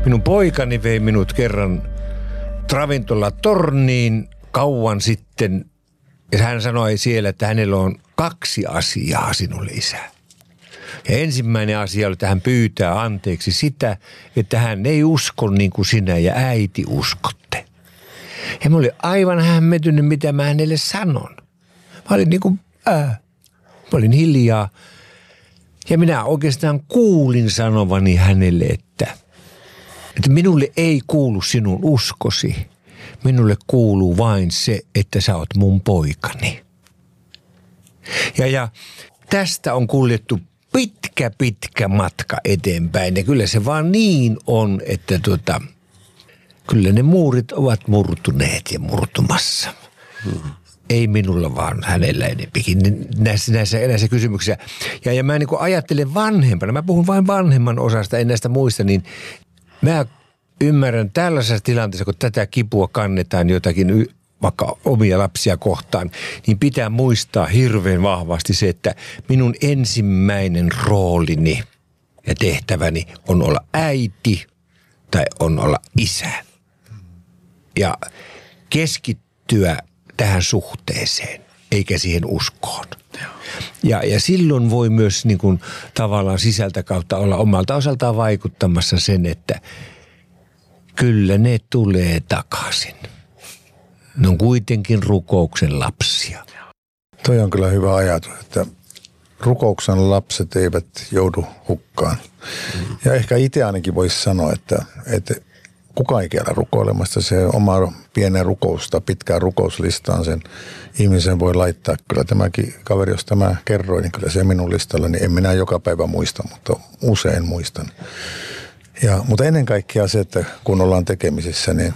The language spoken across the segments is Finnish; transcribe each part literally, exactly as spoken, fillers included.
Minun poikani vei minut kerran ravintola torniin kauan sitten. Ja hän sanoi siellä, että hänellä on kaksi asiaa sinulle, isä. Ja ensimmäinen asia oli, että hän pyytää anteeksi sitä, että hän ei usko niin kuin sinä ja äiti uskotte. Ja mä olin aivan hämmentynyt, mitä mä hänelle sanon. Mä olin niin kuin, ää, mä olin hiljaa. Ja minä oikeastaan kuulin sanovani hänelle, että, että minulle ei kuulu sinun uskosi. Minulle kuuluu vain se, että sä oot mun poikani. Ja, ja tästä on kuljettu pitkä, pitkä matka eteenpäin. Ja kyllä se vaan niin on, että tuota, kyllä ne muurit ovat murtuneet ja murtumassa. Hmm. Ei minulla vaan hänellä enempikin näissä, näissä, näissä kysymyksissä. Ja, ja mä niin kuin ajattelen vanhempana, mä puhun vain vanhemman osasta, en näistä muista, niin mä ymmärrän tällaisessa tilanteessa, kun tätä kipua kannetaan jotakin vaikka omia lapsia kohtaan, niin pitää muistaa hirveän vahvasti se, että minun ensimmäinen roolini ja tehtäväni on olla äiti tai on olla isä. Ja keskittyä tähän suhteeseen, eikä siihen uskoon. Ja, ja silloin voi myös niin kuin, tavallaan sisältä kautta olla omalta osaltaan vaikuttamassa sen, että kyllä ne tulee takaisin. Ne on kuitenkin rukouksen lapsia. Toi on kyllä hyvä ajatus, että rukouksen lapset eivät joudu hukkaan. Mm. Ja ehkä itse ainakin voisi sanoa, että, että kukaan ei kiellä rukoilemasta. Se oma pienen rukousta, pitkään rukouslistaan sen ihmisen voi laittaa. Kyllä tämäkin kaveri, jos tämä kerroin, niin kyllä se minun listalla, niin en minä joka päivä muista, mutta usein muistan. Ja, mutta ennen kaikkea se, että kun ollaan tekemisissä, niin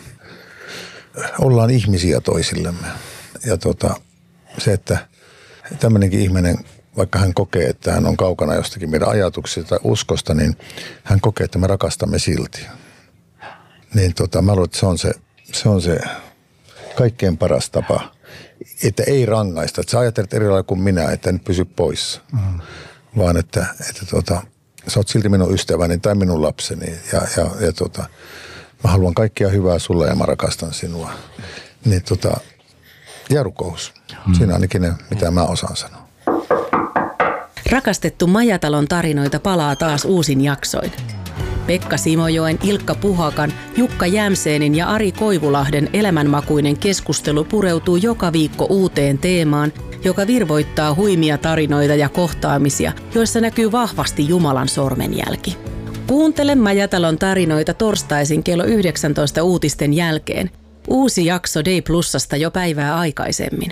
ollaan ihmisiä toisillemme. Ja tota, se, että tämmöinenkin ihminen, vaikka hän kokee, että hän on kaukana jostakin meidän ajatuksista tai uskosta, niin hän kokee, että me rakastamme silti. Niin tota, mä luulen, että se on se, se on se kaikkein paras tapa, että ei rangaista. Että sä ajattelet eri lailla kuin minä, että nyt pysy poissa, mm. vaan että, että tota, sä oot silti minun ystäväni tai minun lapseni ja, ja, ja tota, mä haluan kaikkea hyvää sulle ja mä rakastan sinua. Niin tota, ja rukous. Mm. Siinä ainakin ne, mitä mä osaan sanoa. Rakastettu Majatalon tarinoita palaa taas uusin jaksoin. Pekka Simojoen, Ilkka Puhakan, Jukka Jämseenin ja Ari Koivulahden elämänmakuinen keskustelu pureutuu joka viikko uuteen teemaan, joka virvoittaa huimia tarinoita ja kohtaamisia, joissa näkyy vahvasti Jumalan sormenjälki. Kuuntele Majatalon tarinoita torstaisin kello yhdeksäntoista uutisten jälkeen. Uusi jakso Day Plusasta jo päivää aikaisemmin.